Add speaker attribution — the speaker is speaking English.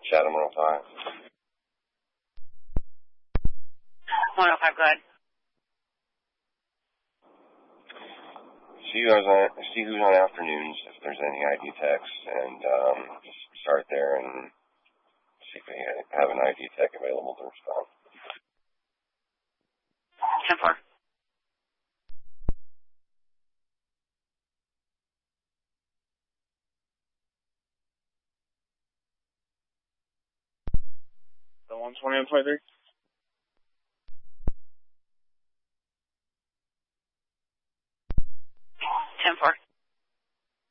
Speaker 1: Chatham 105.
Speaker 2: 105, go ahead.
Speaker 1: See who's on afternoons, if there's any ID techs, and just start there and see if we have an ID tech available to respond.
Speaker 2: 10-4.
Speaker 3: The 120 on 23?